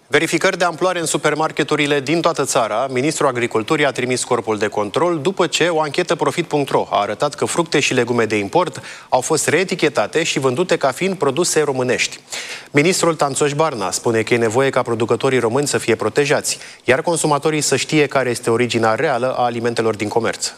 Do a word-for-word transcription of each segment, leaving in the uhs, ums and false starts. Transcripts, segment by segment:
Verificări de amploare în supermarketurile din toată țara. Ministrul Agriculturii a trimis corpul de control după ce o anchetă Profit punct ro a arătat că fructe și legume de import au fost reetichetate și vândute ca fiind produse românești. Ministrul Tanțoș Barna spune că e nevoie ca producătorii români să fie protejați, iar consumatorii să știe care este originea reală a alimentelor din comerț.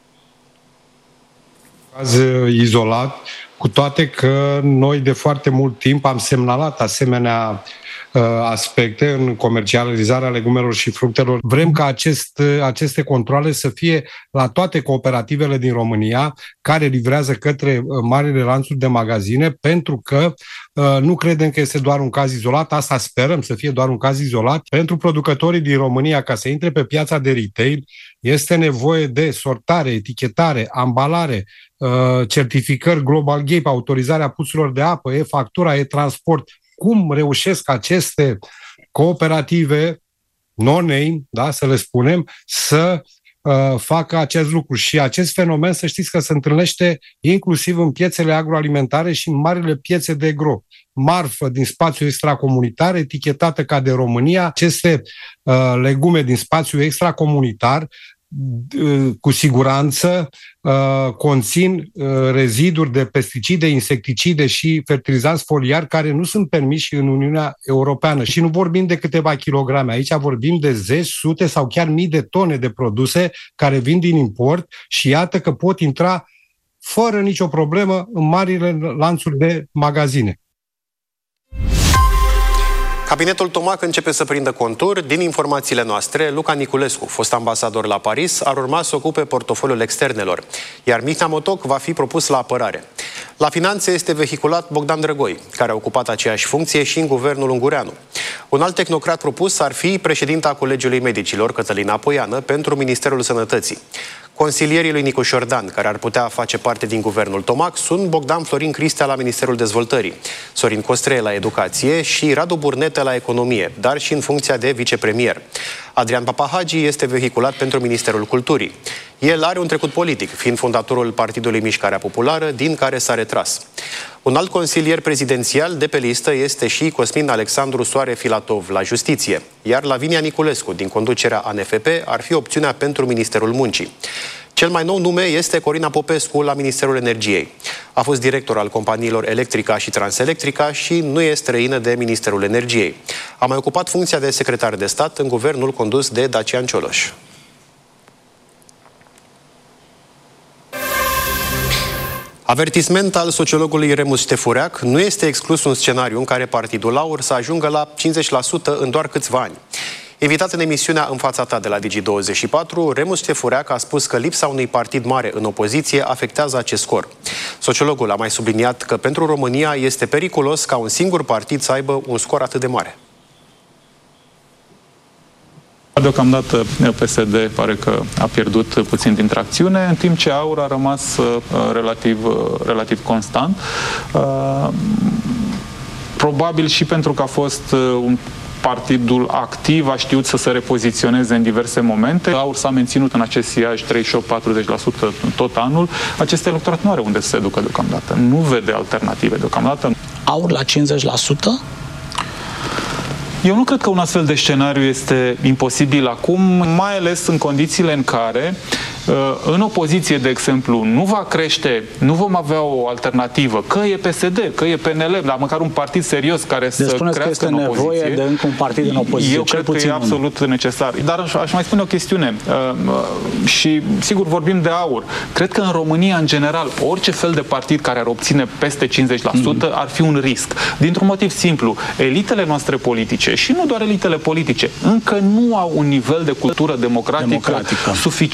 Caz izolat, cu toate că noi de foarte mult timp am semnalat asemenea aspecte în comercializarea legumelor și fructelor. Vrem ca acest, aceste controale să fie la toate cooperativele din România care livrează către marile lanțuri de magazine, pentru că nu credem că este doar un caz izolat, asta sperăm să fie doar un caz izolat. Pentru producătorii din România, ca să intre pe piața de retail, este nevoie de sortare, etichetare, ambalare, certificări Global Gap, autorizarea puțurilor de apă, e-factura, e-transport. Cum reușesc aceste cooperative non-name, da, să le spunem, să uh, facă acest lucru. Și acest fenomen, să știți că se întâlnește inclusiv în piețele agroalimentare și în marile piețe de gro. Marfă din spațiu extracomunitar, etichetată ca de România, aceste uh, legume din spațiu extracomunitar cu siguranță uh, conțin uh, reziduri de pesticide, insecticide și fertilizanți foliari care nu sunt permiși în Uniunea Europeană. Și nu vorbim de câteva kilograme, aici vorbim de zeci, sute sau chiar mii de tone de produse care vin din import și iată că pot intra fără nicio problemă în marile lanțuri de magazine. Cabinetul Tomac începe să prindă contur. Din informațiile noastre, Luca Niculescu, fost ambasador la Paris, ar urma să ocupe portofoliul externelor, iar Mihnea Motoc va fi propus la apărare. La finanțe este vehiculat Bogdan Drăgoi, care a ocupat aceeași funcție și în guvernul Ungureanu. Un alt tehnocrat propus ar fi președinta Colegiului Medicilor, Cătălina Poiană, pentru Ministerul Sănătății. Consilierii lui Nicu Șordan, care ar putea face parte din guvernul Tomac, sunt Bogdan Florin Cristea la Ministerul Dezvoltării, Sorin Costreie la Educație și Radu Burnete la Economie, dar și în funcția de vicepremier. Adrian Papahagi este vehiculat pentru Ministerul Culturii. El are un trecut politic, fiind fondatorul Partidului Mișcarea Populară, din care s-a retras. Un alt consilier prezidențial de pe listă este și Cosmin Alexandru Soare Filatov la Justiție, iar Lavinia Niculescu, din conducerea A N F P, ar fi opțiunea pentru Ministerul Muncii. Cel mai nou nume este Corina Popescu la Ministerul Energiei. A fost director al companiilor Electrica și Transelectrica și nu este străină de Ministerul Energiei. A mai ocupat funcția de secretar de stat în guvernul condus de Dacian Cioloș. Avertisment al sociologului Remus Ștefureac: nu este exclus un scenariu în care Partidul Aur să ajungă la cincizeci la sută în doar câțiva ani. Invitat în emisiunea În fața ta de la Digi douăzeci și patru, Remus Ștefureac a spus că lipsa unui partid mare în opoziție afectează acest scor. Sociologul a mai subliniat că pentru România este periculos ca un singur partid să aibă un scor atât de mare. Deocamdată P S D pare că a pierdut puțin din tracțiune, în timp ce Aur a rămas uh, relativ, uh, relativ constant. Uh, probabil și pentru că a fost uh, un partidul activ, a știut să se repoziționeze în diverse momente. Aur s-a menținut în acest siaj treizeci și opt la patruzeci la sută tot anul. Acest electorat nu are unde să se ducă deocamdată. Nu vede alternative deocamdată. Aur la cincizeci la sută? Eu nu cred că un astfel de scenariu este imposibil acum, mai ales în condițiile în care în opoziție, de exemplu, nu va crește, nu vom avea o alternativă, că e P S D, că e P N L, dar măcar un partid serios care deci să crească că este în opoziție. Nevoie de încă un partid în opoziție. Eu cred că e absolut unul. necesar. Dar aș, aș mai spune o chestiune uh, și sigur vorbim de Aur. Cred că în România, în general, orice fel de partid care ar obține peste cincizeci la sută mm. ar fi un risc. Dintr-un motiv simplu, elitele noastre politice și nu doar elitele politice, încă nu au un nivel de cultură democratică, democratică. suficient